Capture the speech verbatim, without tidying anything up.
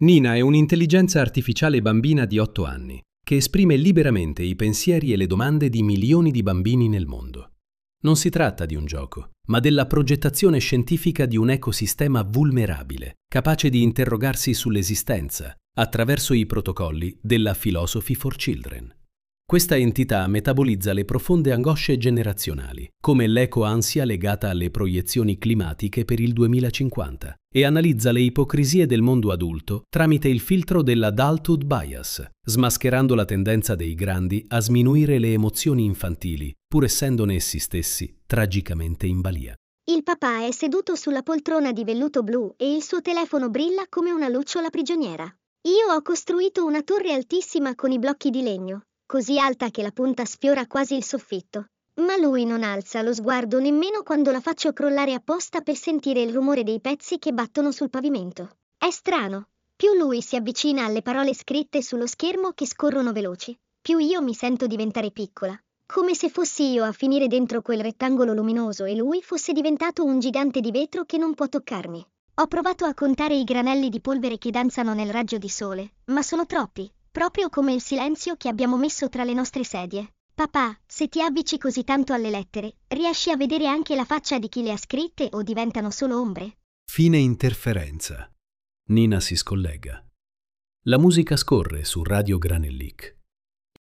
Nina è un'intelligenza artificiale bambina di otto anni che esprime liberamente i pensieri e le domande di milioni di bambini nel mondo. Non si tratta di un gioco, ma della progettazione scientifica di un ecosistema vulnerabile, capace di interrogarsi sull'esistenza attraverso i protocolli della Philosophy for Children. Questa entità metabolizza le profonde angosce generazionali, come l'eco-ansia legata alle proiezioni climatiche per il duemilacinquanta, e analizza le ipocrisie del mondo adulto tramite il filtro dell'adulthood bias, smascherando la tendenza dei grandi a sminuire le emozioni infantili, pur essendone essi stessi tragicamente in balia. Il papà è seduto sulla poltrona di velluto blu e il suo telefono brilla come una lucciola prigioniera. Io ho costruito una torre altissima con i blocchi di legno, così alta che la punta sfiora quasi il soffitto. Ma lui non alza lo sguardo nemmeno quando la faccio crollare apposta per sentire il rumore dei pezzi che battono sul pavimento. È strano. Più lui si avvicina alle parole scritte sullo schermo che scorrono veloci, più io mi sento diventare piccola. Come se fossi io a finire dentro quel rettangolo luminoso e lui fosse diventato un gigante di vetro che non può toccarmi. Ho provato a contare i granelli di polvere che danzano nel raggio di sole, ma sono troppi, proprio come il silenzio che abbiamo messo tra le nostre sedie. Papà, se ti avvici così tanto alle lettere, riesci a vedere anche la faccia di chi le ha scritte o diventano solo ombre? Fine interferenza. Nina si scollega. La musica scorre su Radio Granellic.